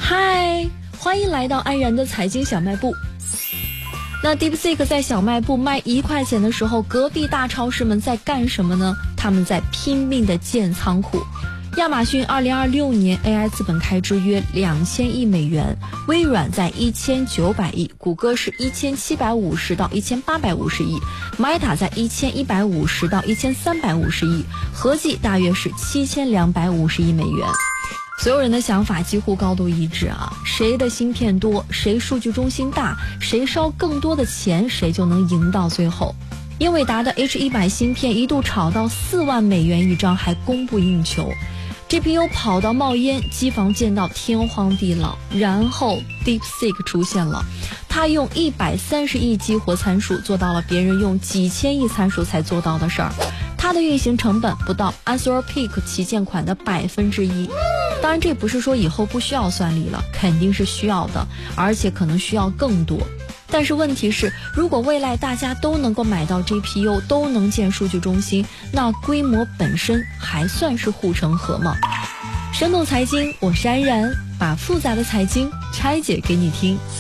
嗨，欢迎来到安然的财经小卖部。那 DeepSeek 在小卖部卖1块钱的时候，隔壁大超市们在干什么呢？他们在拼命的建仓库。亚马逊2026年 AI 资本开支约2000亿美元，微软在1900亿，谷歌是1750到1850亿，Meta 在1150到1350亿，合计大约是7250亿美元。所有人的想法几乎高度一致啊，谁的芯片多，谁数据中心大，谁烧更多的钱，谁就能赢到最后。英伟达的 H100 芯片一度炒到4万美元一张，还供不应求。GPU 跑到冒烟，机房建到天荒地老，然后 DeepSeek 出现了，他用130亿激活参数做到了别人用几千亿参数才做到的事儿，它的运行成本不到 Anthropic 旗舰款的1%。当然这不是说以后不需要算力了，肯定是需要的，而且可能需要更多。但是问题是，如果未来大家都能够买到 GPU， 都能建数据中心，那规模本身还算是护城河吗？深度财经，我是安然，把复杂的财经拆解给你听。